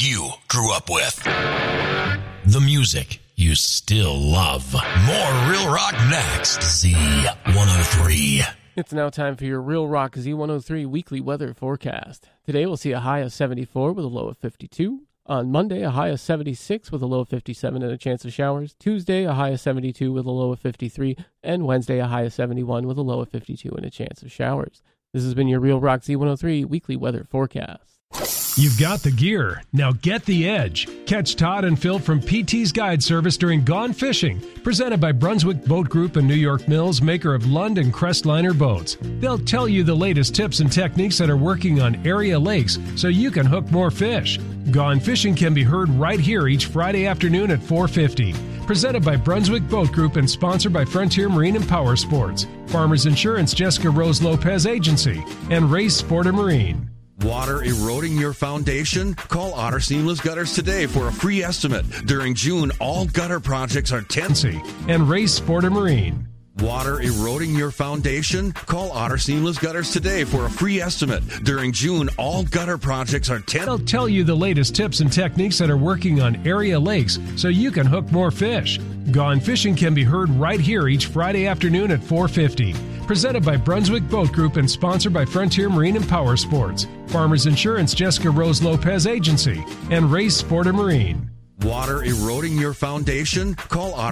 you grew up with. The music you still love. More Real Rock next. Z103. It's now time for your Real Rock Z103 weekly weather forecast. Today we'll see a high of 74 with a low of 52. On Monday, a high of 76 with a low of 57 and a chance of showers. Tuesday, a high of 72 with a low of 53. And Wednesday, a high of 71 with a low of 52 and a chance of showers. This has been your Real Rock Z103 weekly weather forecast. You've got the gear. Now get the edge. Catch Todd and Phil from PT's Guide Service during Gone Fishing, presented by Brunswick Boat Group and New York Mills, maker of Lund and Crestliner boats. They'll tell you the latest tips and techniques that are working on area lakes so you can hook more fish. Gone Fishing can be heard right here each Friday afternoon at 4:50. Presented by Brunswick Boat Group and sponsored by Frontier Marine and Power Sports, Farmers Insurance, Jessica Rose Lopez Agency, and Race Sport and Marine. Water eroding your foundation? Call Otter Seamless Gutters today for a free estimate. During June, all gutter projects are 10. And Race Sport and Marine. Water eroding your foundation? Call Otter Seamless Gutters today for a free estimate. During June, all gutter projects are 10. They'll tell you the latest tips and techniques that are working on area lakes so you can hook more fish. Gone Fishing can be heard right here each Friday afternoon at 4:50. Presented by Brunswick Boat Group and sponsored by Frontier Marine and Power Sports, Farmers Insurance, Jessica Rose Lopez Agency, and Race Sport and Marine. Water eroding your foundation? Call Otter